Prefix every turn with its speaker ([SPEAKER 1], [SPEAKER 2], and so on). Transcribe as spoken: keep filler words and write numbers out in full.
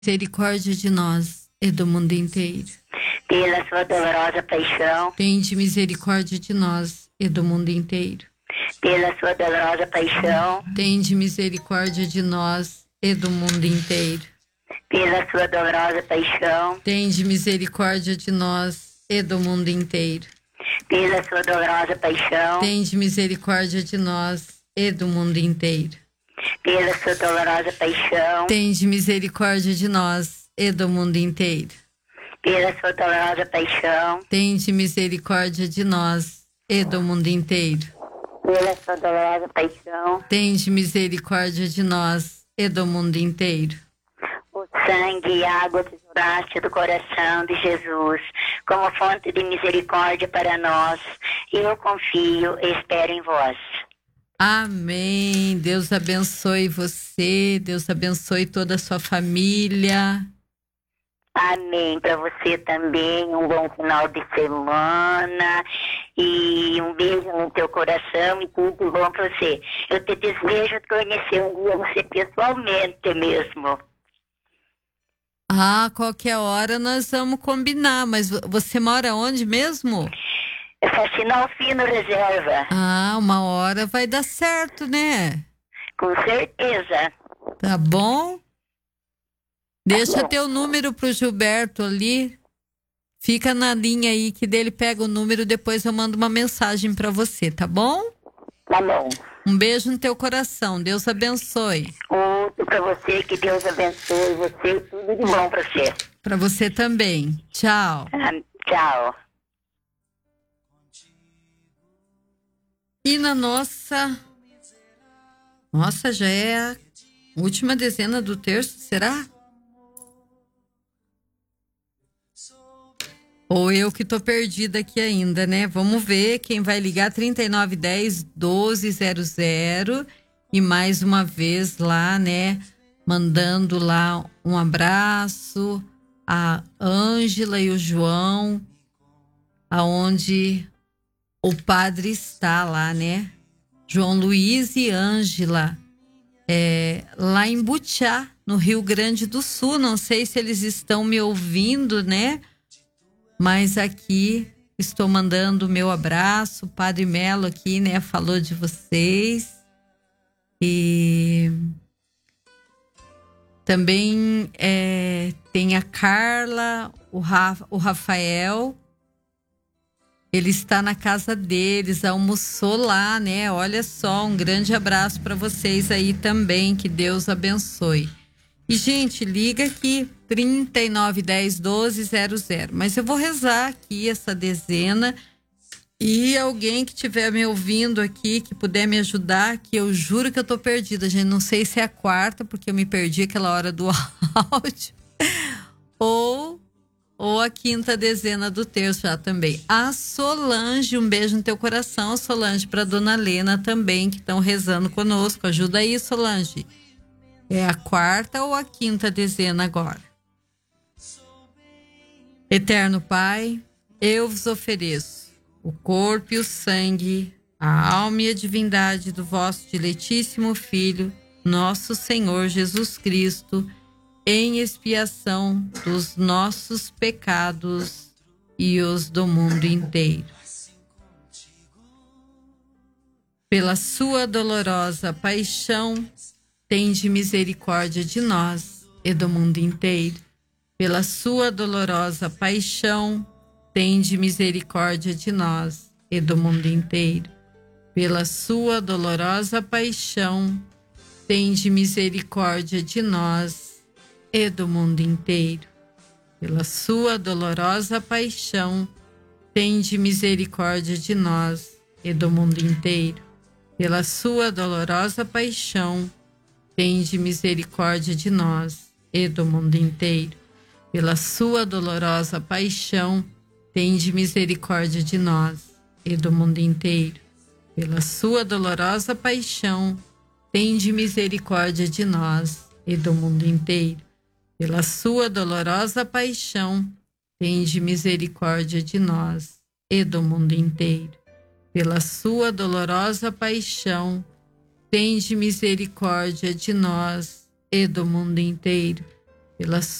[SPEAKER 1] misericórdia de nós e do mundo inteiro.
[SPEAKER 2] Pela sua dolorosa paixão,
[SPEAKER 1] Tende misericórdia de nós e do mundo inteiro.
[SPEAKER 2] pela sua dolorosa paixão,
[SPEAKER 1] Tende misericórdia de nós e do mundo inteiro.
[SPEAKER 2] pela sua dolorosa paixão,
[SPEAKER 1] Tende misericórdia de nós e do mundo inteiro.
[SPEAKER 2] pela sua dolorosa paixão,
[SPEAKER 1] Tende misericórdia de nós e do mundo inteiro.
[SPEAKER 2] pela sua dolorosa paixão,
[SPEAKER 1] Tende misericórdia de nós e do mundo inteiro.
[SPEAKER 2] pela sua dolorosa paixão,
[SPEAKER 1] Tende misericórdia de nós e do mundo inteiro.
[SPEAKER 2] pela sua dolorosa paixão,
[SPEAKER 1] Tende misericórdia de nós e do mundo inteiro.
[SPEAKER 2] o sangue e água que jorraste do coração de Jesus, como fonte de misericórdia para nós, eu confio e espero em vós.
[SPEAKER 1] Amém. Deus abençoe você, Deus abençoe toda a sua família.
[SPEAKER 2] Amém. Para você também, um bom final de semana e um beijo no teu coração e tudo bom para você. Eu te desejo conhecer um dia você pessoalmente mesmo.
[SPEAKER 1] Ah, qualquer hora nós vamos combinar, mas vo- você mora onde mesmo?
[SPEAKER 2] É Faxinal Fino Reserva,
[SPEAKER 1] Ah, uma hora vai dar certo, né?
[SPEAKER 2] com certeza.
[SPEAKER 1] Tá bom? Deixa
[SPEAKER 2] bom.
[SPEAKER 1] teu número pro Gilberto ali. Fica na linha aí que dele pega o número, depois eu mando uma mensagem pra você, tá bom?
[SPEAKER 2] Tá bom.
[SPEAKER 1] Um beijo no teu coração. Deus abençoe.
[SPEAKER 2] Outro para você, que Deus abençoe você e tudo de bom para você.
[SPEAKER 1] Pra você também. Tchau.
[SPEAKER 2] Ah, tchau.
[SPEAKER 1] E na nossa... Nossa, já é a última dezena do terço, será? Ou eu que tô perdida aqui ainda, né? Vamos ver quem vai ligar. Trinta e nove dez, doze zero zero. E mais uma vez lá, né? Mandando lá um abraço a Ângela e o João, aonde o padre está lá, né? João Luiz e Ângela, é, lá em Butiá, no Rio Grande do Sul. Não sei se eles estão me ouvindo, né? Mas aqui estou mandando o meu abraço. O Padre Melo aqui, né, falou de vocês. E também é, tem a Carla, o, Rafa, o Rafael. Ele está na casa deles, almoçou lá, né? Olha só, um grande abraço para vocês aí também. Que Deus abençoe. E, gente, liga aqui, trinta e nove dez, doze zero zero. Mas eu vou rezar aqui essa dezena. E alguém que estiver me ouvindo aqui, que puder me ajudar, que eu juro que eu tô perdida, gente. Não sei se é a quarta, porque eu me perdi aquela hora do áudio. Ou, ou a quinta dezena do terço já também. A Solange, um beijo no teu coração, Solange, para dona Lena também, que estão rezando conosco. Ajuda aí, Solange. É a quarta ou a quinta dezena agora? Eterno Pai, eu vos ofereço o corpo e o sangue, a alma e a divindade do vosso diletíssimo Filho, nosso Senhor Jesus Cristo, em expiação dos nossos pecados e os do mundo inteiro. Pela sua dolorosa paixão, tende misericórdia de nós e do mundo inteiro. Pela sua dolorosa paixão, tende misericórdia de nós e do mundo inteiro. Pela sua dolorosa paixão, tende misericórdia de nós e do mundo inteiro. Pela sua dolorosa paixão, tende misericórdia de nós e do mundo inteiro. Pela sua dolorosa paixão, tende misericórdia de nós e do mundo inteiro. Pela sua dolorosa paixão, tende misericórdia de nós e do mundo inteiro. Pela sua dolorosa paixão, tende misericórdia de nós e do mundo inteiro. Pela sua dolorosa paixão, tende misericórdia de nós e do mundo inteiro. Pela sua dolorosa paixão, tende misericórdia de nós e do mundo inteiro. pela